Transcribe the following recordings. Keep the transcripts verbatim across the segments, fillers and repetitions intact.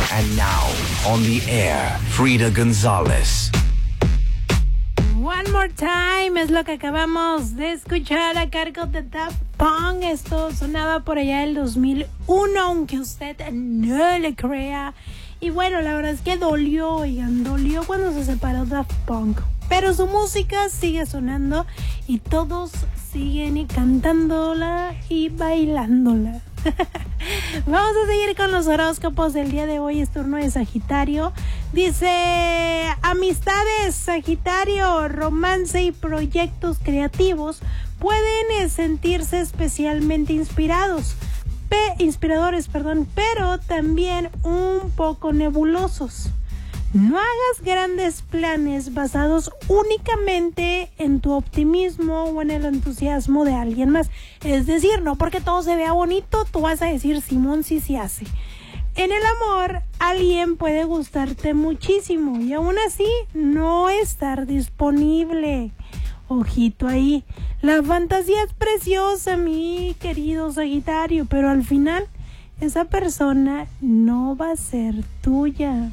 And now, on the air, Frida González. One More Time es lo que acabamos de escuchar a cargo de Daft Punk. Esto sonaba por allá del dos mil uno, aunque usted no le crea. Y bueno, la verdad es que dolió, oigan, dolió cuando se separó Daft Punk. Pero su música sigue sonando y todos siguen cantándola y bailándola. Vamos a seguir con los horóscopos del día de hoy. Es turno de Sagitario. Dice: amistades, Sagitario, romance y proyectos creativos pueden sentirse especialmente inspirados, pe- inspiradores, perdón, pero también un poco nebulosos. No hagas grandes planes basados únicamente en tu optimismo o en el entusiasmo de alguien más. Es decir, no porque todo se vea bonito, tú vas a decir Simón sí se hace. En el amor, alguien puede gustarte muchísimo y aún así no estar disponible. Ojito ahí. La fantasía es preciosa, mi querido Sagitario, pero al final esa persona no va a ser tuya.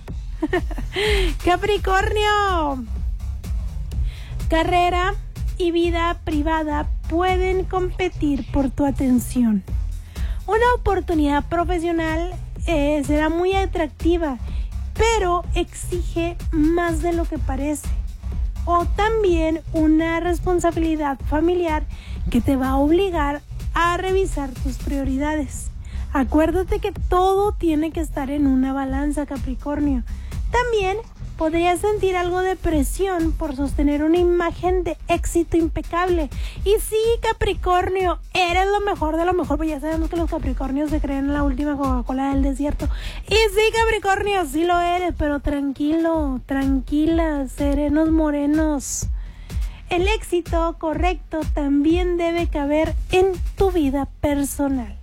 Capricornio, carrera y vida privada pueden competir por tu atención. Una oportunidad profesional eh, será muy atractiva, pero exige más de lo que parece. O también una responsabilidad familiar que te va a obligar a revisar tus prioridades. Acuérdate que todo tiene que estar en una balanza, Capricornio. También podrías sentir algo de presión por sostener una imagen de éxito impecable. Y sí, Capricornio, eres lo mejor de lo mejor, pues ya sabemos que los Capricornios se creen la última Coca-Cola del desierto. Y sí, Capricornio, sí lo eres, pero tranquilo, tranquila, serenos morenos. El éxito correcto también debe caber en tu vida personal.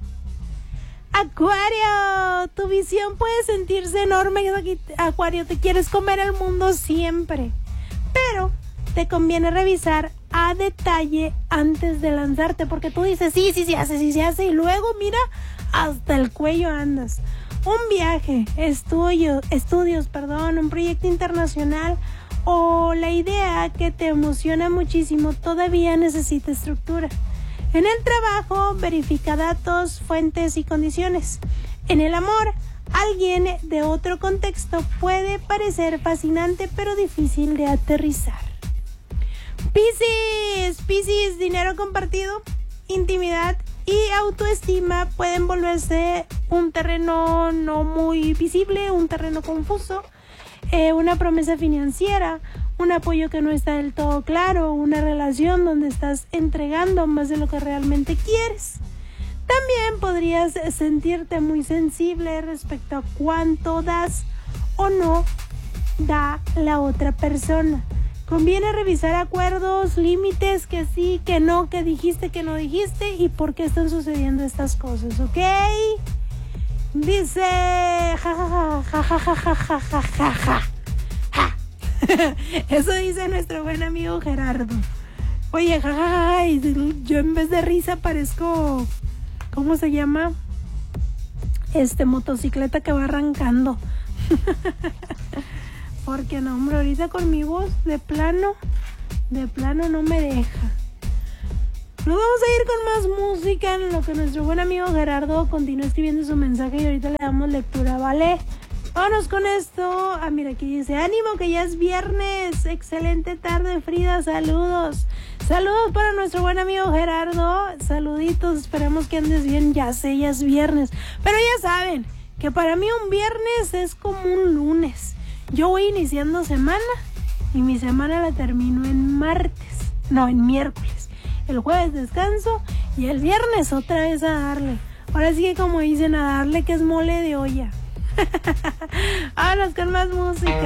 Acuario, tu visión puede sentirse enorme. Acuario, te quieres comer el mundo siempre, pero te conviene revisar a detalle antes de lanzarte, porque tú dices sí, sí, sí hace, sí se hace, y luego mira, hasta el cuello andas. Un viaje, estudio, estudios, perdón, un proyecto internacional o la idea que te emociona muchísimo todavía necesita estructura. En el trabajo, verifica datos, fuentes y condiciones. En el amor, alguien de otro contexto puede parecer fascinante pero difícil de aterrizar. Piscis, Piscis, dinero compartido, intimidad y autoestima pueden volverse un terreno no muy visible, un terreno confuso, eh, una promesa financiera, un apoyo que no está del todo claro, una relación donde estás entregando más de lo que realmente quieres. También podrías sentirte muy sensible respecto a cuánto das o no da la otra persona. Conviene revisar acuerdos, límites, que sí, que no, que dijiste, que no dijiste y por qué están sucediendo estas cosas, ¿ok? Dice ja ja ja ja ja ja ja ja ja ja. Eso dice nuestro buen amigo Gerardo. Oye, jajaja, yo en vez de risa parezco, ¿cómo se llama? Este, motocicleta que va arrancando. Porque no, hombre, ahorita con mi voz de plano, de plano no me deja. Nos vamos a ir con más música en lo que nuestro buen amigo Gerardo continúa escribiendo su mensaje y ahorita le damos lectura, ¿vale? Vámonos con esto. Ah, mira, aquí dice: ánimo que ya es viernes. Excelente tarde, Frida. Saludos. Saludos para nuestro buen amigo Gerardo. Saluditos. Esperemos que andes bien. Ya sé, ya es viernes. Pero ya saben que para mí un viernes es como un lunes. Yo voy iniciando semana y mi semana la termino en martes. No, en miércoles. El jueves descanso y el viernes otra vez a darle. Ahora sí que como dicen, a darle que es mole de olla. Vámonos con más música.